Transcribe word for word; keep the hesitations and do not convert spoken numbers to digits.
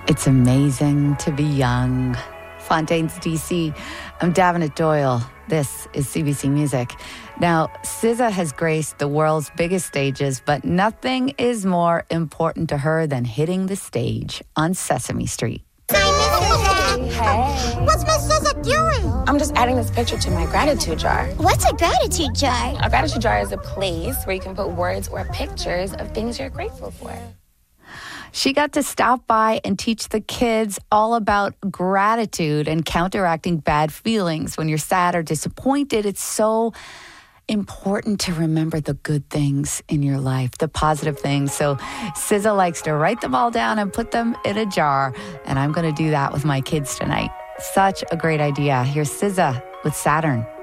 It's amazing to be young. Fontaines, D C. I'm Davenant Doyle. This is C B C Music. Now, S Z A has graced the world's biggest stages, but nothing is more important to her than hitting the stage on Sesame Street. Hi, Miss S Z A. Hey. What's Miss S Z A doing? I'm just adding this picture to my gratitude jar. What's a gratitude jar? A gratitude jar is a place where you can put words or pictures of things you're grateful for. She got to stop by and teach the kids all about gratitude and counteracting bad feelings. When you're sad or disappointed, it's so important to remember the good things in your life, the positive things. So S Z A likes to write them all down and put them in a jar. And I'm going to do that with my kids tonight. Such a great idea. Here's S Z A with Saturn.